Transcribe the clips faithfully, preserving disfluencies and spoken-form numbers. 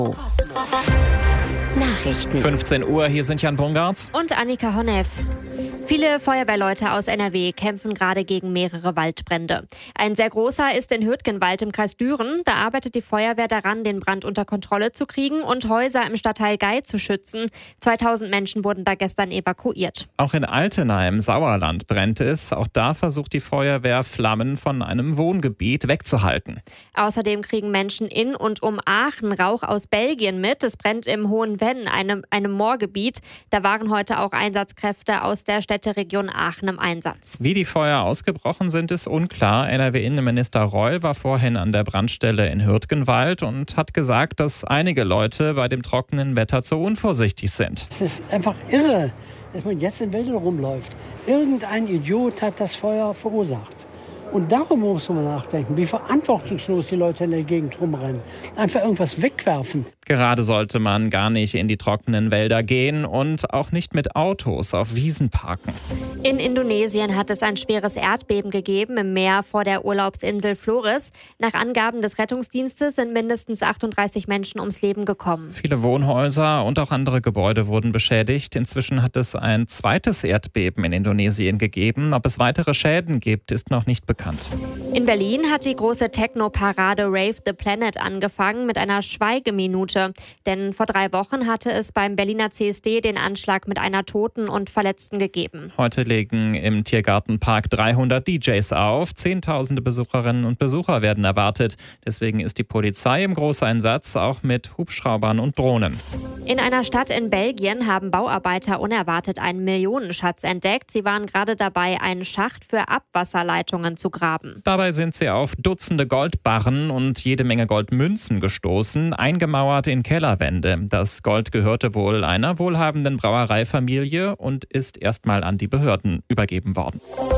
Nachrichten. fünfzehn Uhr, hier sind Jan Bungartz und Annika Honneff. Viele Feuerwehrleute aus N R W kämpfen gerade gegen mehrere Waldbrände. Ein sehr großer ist in Hürtgenwald im Kreis Düren. Da arbeitet die Feuerwehr daran, den Brand unter Kontrolle zu kriegen und Häuser im Stadtteil Gei zu schützen. zweitausend Menschen wurden da gestern evakuiert. Auch in Altena im Sauerland brennt es. Auch da versucht die Feuerwehr, Flammen von einem Wohngebiet wegzuhalten. Außerdem kriegen Menschen in und um Aachen Rauch aus Belgien mit. Es brennt im Hohen Venn, einem, einem Moorgebiet. Da waren heute auch Einsatzkräfte aus der Städteregion Aachen im Einsatz. Wie die Feuer ausgebrochen sind, ist unklar. N R W-Innenminister Reul war vorhin an der Brandstelle in Hürtgenwald und hat gesagt, dass einige Leute bei dem trockenen Wetter zu unvorsichtig sind. Es ist einfach irre, dass man jetzt in Wäldern rumläuft. Irgendein Idiot hat das Feuer verursacht. Und darum muss man nachdenken, wie verantwortungslos die Leute in der Gegend rumrennen. Einfach irgendwas wegwerfen. Gerade sollte man gar nicht in die trockenen Wälder gehen und auch nicht mit Autos auf Wiesen parken. In Indonesien hat es ein schweres Erdbeben gegeben im Meer vor der Urlaubsinsel Flores. Nach Angaben des Rettungsdienstes sind mindestens achtunddreißig Menschen ums Leben gekommen. Viele Wohnhäuser und auch andere Gebäude wurden beschädigt. Inzwischen hat es ein zweites Erdbeben in Indonesien gegeben. Ob es weitere Schäden gibt, ist noch nicht bekannt. In Berlin hat die große Techno-Parade Rave the Planet angefangen mit einer Schweigeminute. Denn vor drei Wochen hatte es beim Berliner C S D den Anschlag mit einer Toten und Verletzten gegeben. Heute legen im Tiergartenpark dreihundert D Js auf. Zehntausende Besucherinnen und Besucher werden erwartet. Deswegen ist die Polizei im Großeinsatz, auch mit Hubschraubern und Drohnen. In einer Stadt in Belgien haben Bauarbeiter unerwartet einen Millionenschatz entdeckt. Sie waren gerade dabei, einen Schacht für Abwasserleitungen zu graben. Dabei sind sie auf Dutzende Goldbarren und jede Menge Goldmünzen gestoßen, eingemauert in Kellerwände. Das Gold gehörte wohl einer wohlhabenden Brauereifamilie und ist erstmal an die Behörden übergeben worden.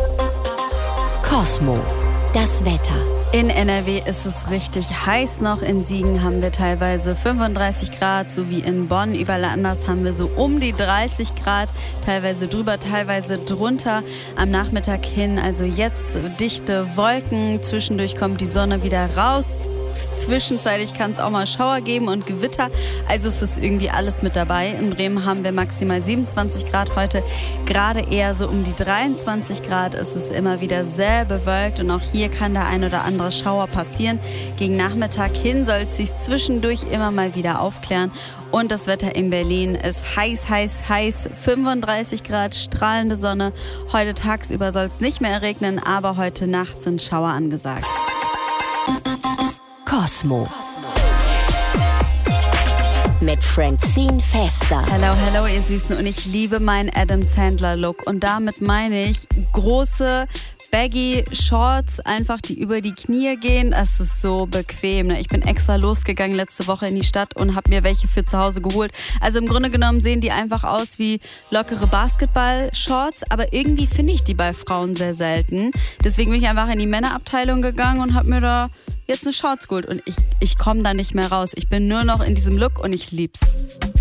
Cosmo, das Wetter. In N R W ist es richtig heiß noch. In Siegen haben wir teilweise fünfunddreißig Grad, so wie in Bonn. Überall anders haben wir so um die dreißig Grad, teilweise drüber, teilweise drunter. Am Nachmittag hin, also jetzt dichte Wolken. Zwischendurch kommt die Sonne wieder raus. Zwischenzeitlich kann es auch mal Schauer geben und Gewitter. Also es ist irgendwie alles mit dabei. In Bremen haben wir maximal siebenundzwanzig Grad heute. Gerade eher so um die dreiundzwanzig Grad. Es ist immer wieder sehr bewölkt und auch hier kann der ein oder andere Schauer passieren. Gegen Nachmittag hin soll es sich zwischendurch immer mal wieder aufklären. Und das Wetter in Berlin ist heiß, heiß, heiß. fünfunddreißig Grad, strahlende Sonne. Heute tagsüber soll es nicht mehr regnen, aber heute Nacht sind Schauer angesagt. Cosmo. Mit Francine Fester. Hello, hello, ihr Süßen. Und ich liebe meinen Adam Sandler-Look. Und damit meine ich große baggy Shorts, einfach die über die Knie gehen. Es ist so bequem. Ne? Ich bin extra losgegangen letzte Woche in die Stadt und habe mir welche für zu Hause geholt. Also im Grunde genommen sehen die einfach aus wie lockere Basketball-Shorts. Aber irgendwie finde ich die bei Frauen sehr selten. Deswegen bin ich einfach in die Männerabteilung gegangen und habe mir da jetzt eine Shorts geholt. Und ich, ich komme da nicht mehr raus. Ich bin nur noch in diesem Look und ich lieb's.